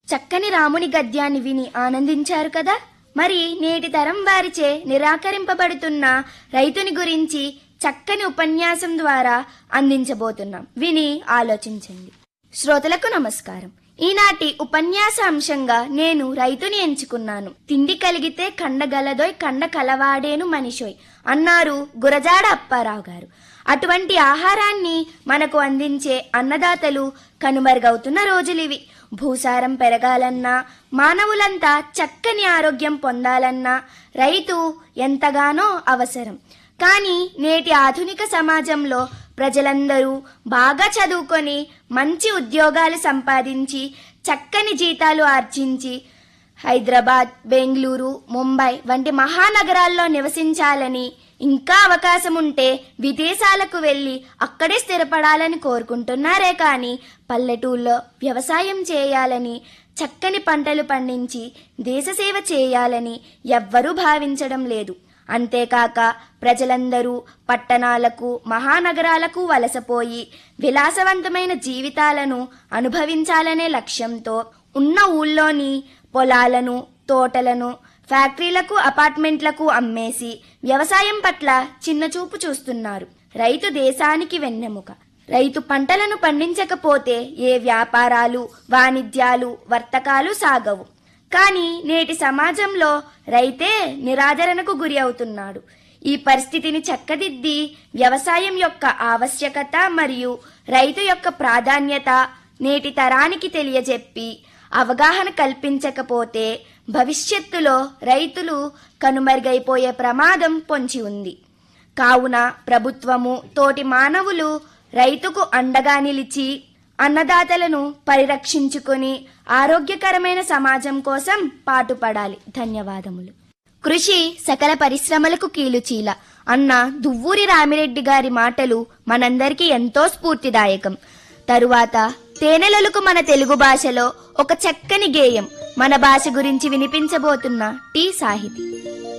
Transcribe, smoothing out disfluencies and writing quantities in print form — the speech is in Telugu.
చక్కని రాముని గద్యాన్ని విని ఆనందించారు కదా. మరి నేటి తరం వారిచే నిరాకరింపబడుతున్న రైతుని గురించి చక్కని ఉపన్యాసం ద్వారా అందించబోతున్నాం. విని ఆలోచించండి. శ్రోతలకు నమస్కారం. ఈనాటి ఉపన్యాస అంశంగా నేను రైతుని ఎంచుకున్నాను. తిండి కలిగితే కండగలదోయ్ కండ కలవాడేను మనిషోయ్ అన్నారు గురజాడ అప్పారావు గారు. అటువంటి ఆహారాన్ని మనకు అందించే అన్నదాతలు కనుమరుగవుతున్న రోజులివి. భూసారం పెరగాలన్నా, మానవులంతా చక్కని ఆరోగ్యం పొందాలన్నా రైతు ఎంతగానో అవసరం. కానీ నేటి ఆధునిక సమాజంలో ప్రజలందరూ బాగా చదువుకొని మంచి ఉద్యోగాలు సంపాదించి చక్కని జీతాలు ఆర్జించి హైదరాబాద్, బెంగళూరు, ముంబై వంటి మహానగరాల్లో నివసించాలని, ఇంకా అవకాశం ఉంటే విదేశాలకు వెళ్లి అక్కడే స్థిరపడాలని కోరుకుంటున్నారే కానీ పల్లెటూళ్ళలో వ్యవసాయం చేయాలని, చక్కని పంటలు పండించి దేశసేవ చేయాలని ఎవ్వరూ భావించడం లేదు. అంతేకాక ప్రజలందరూ పట్టణాలకు, మహానగరాలకు వలసపోయి విలాసవంతమైన జీవితాలను అనుభవించాలనే లక్ష్యంతో ఉన్న ఊళ్ళోని పొలాలను, తోటలను ఫ్యాక్టరీలకు, అపార్ట్మెంట్లకు అమ్మేసి వ్యవసాయం పట్ల చిన్నచూపు చూస్తున్నారు. రైతు దేశానికి వెన్నెముక. రైతు పంటలను పండించకపోతే ఏ వ్యాపారాలు, వాణిజ్యాలు, వర్తకాలు సాగవు. కానీ నేటి సమాజంలో రైతే నిరాదరణకు గురి అవుతున్నాడు. ఈ పరిస్థితిని చక్కదిద్ది వ్యవసాయం యొక్క ఆవశ్యకత మరియు రైతు యొక్క ప్రాధాన్యత నేటి తరానికి తెలియజెప్పి అవగాహన కల్పించకపోతే భవిష్యత్తులో రైతులు కనుమరుగైపోయే ప్రమాదం పొంచి ఉంది. కావున ప్రభుత్వము, తోటి మానవులు రైతుకు అండగా నిలిచి అన్నదాతలను పరిరక్షించుకొని ఆరోగ్యకరమైన సమాజం కోసం పాటుపడాలి. ధన్యవాదములు. కృషి సకల పరిశ్రమలకు కీలుచీల అన్న దువ్వూరి రామిరెడ్డి గారి మాటలు మనందరికీ ఎంతో స్ఫూర్తిదాయకం. తరువాత తేనెలలకు మన తెలుగు భాషలో ఒక చక్కని గేయం మన భాష గురించి వినిపించబోతున్న టి సాహితి.